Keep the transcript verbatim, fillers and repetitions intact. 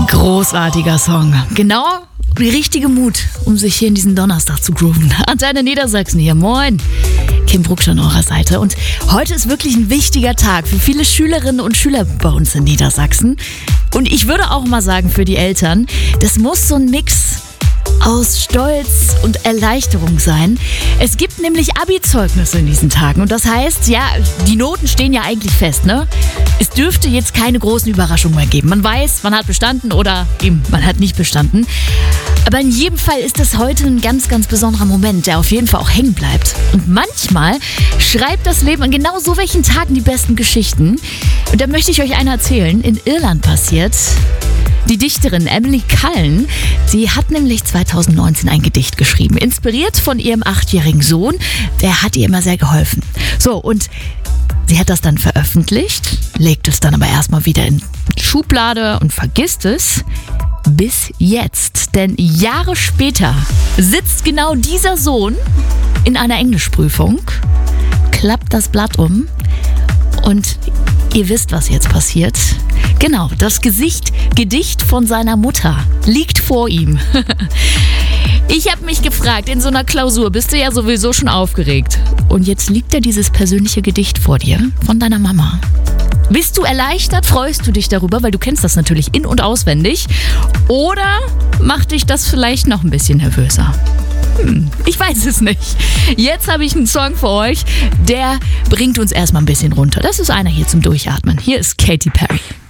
Großartiger Song. Genau die richtige Mut, um sich hier in diesen Donnerstag zu grooven. Antenne Niedersachsen hier. Moin. Kim Brucksch an eurer Seite. Und heute ist wirklich ein wichtiger Tag für viele Schülerinnen und Schüler bei uns in Niedersachsen. Und ich würde auch mal sagen, für die Eltern, das muss so ein Mix aus Stolz und Erleichterung sein. Es gibt nämlich Abi-Zeugnisse in diesen Tagen. Und das heißt, ja, die Noten stehen ja eigentlich fest, ne? Es dürfte jetzt keine großen Überraschungen mehr geben. Man weiß, man hat bestanden oder eben, man hat nicht bestanden. Aber in jedem Fall ist das heute ein ganz, ganz besonderer Moment, der auf jeden Fall auch hängen bleibt. Und manchmal schreibt das Leben an genau so welchen Tagen die besten Geschichten. Und da möchte ich euch eine erzählen. In Irland passiert. Die Dichterin Emily Cullen, sie hat nämlich zweitausendneunzehn ein Gedicht geschrieben, inspiriert von ihrem achtjährigen Sohn. Der hat ihr immer sehr geholfen. So, und sie hat das dann veröffentlicht, legt es dann aber erstmal wieder in die Schublade und vergisst es. Bis jetzt. Denn Jahre später sitzt genau dieser Sohn in einer Englischprüfung, klappt das Blatt um und ihr wisst, was jetzt passiert. Genau, das Gesicht, Gedicht von seiner Mutter liegt vor ihm. Ich habe mich gefragt, in so einer Klausur bist du ja sowieso schon aufgeregt. Und jetzt liegt da dieses persönliche Gedicht vor dir von deiner Mama. Bist du erleichtert? Freust du dich darüber, weil du kennst das natürlich in- und auswendig? Oder macht dich das vielleicht noch ein bisschen nervöser? Hm, ich weiß es nicht. Jetzt habe ich einen Song für euch, der bringt uns erstmal ein bisschen runter. Das ist einer hier zum Durchatmen. Hier ist Katy Perry.